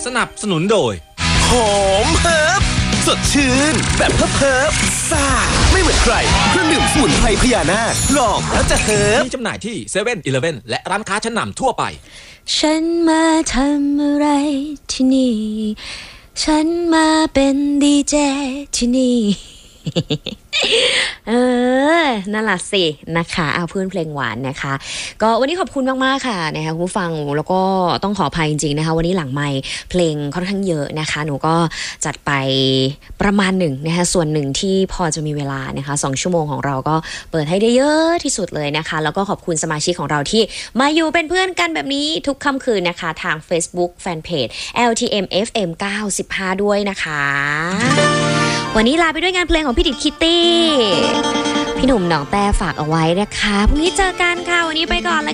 สนับสนุนโดยหอมเฮิร์บสดชื่นแบบเฮิร์บซ่าไม่เหมือนใครเครื่องดื่มสมุนไพรพญานาคลองแล้วจะเฮิร์บมีจำหน่ายที่7-Eleven และร้านค้าชั้นนำทั่วไปฉันมาทำอะไรที่นี่ฉันมาเป็นดีเจที่นี่นั่นล่ะสินะคะเอาเพื่อนเพลงหวานนะคะก็วันนี้ขอบคุณมากๆค่ะนะคะคุณผู้ฟังแล้วก็ต้องขออภัยจริงๆนะคะวันนี้หลังไมค์เพลงค่อนข้างเยอะนะคะหนูก็จัดไปประมาณหนึ่งนะคะส่วนหนึ่งที่พอจะมีเวลานะคะ2ชั่วโมงของเราก็เปิดให้ได้เยอะที่สุดเลยนะคะแล้วก็ขอบคุณสมาชิกของเราที่มาอยู่เป็นเพื่อนกันแบบนี้ทุกค่ำคืนนะคะทาง Facebook Fanpage LTM FM 95ด้วยนะคะวันนี้ลาไปด้วยงานเพลงของพี่ดิดคิตตี้พี่หนุ่มหนองแต่ฝากเอาไว้นะคะพรุ่งนี้เจอกันค่ะวันนี้ไปก่อนแล้ว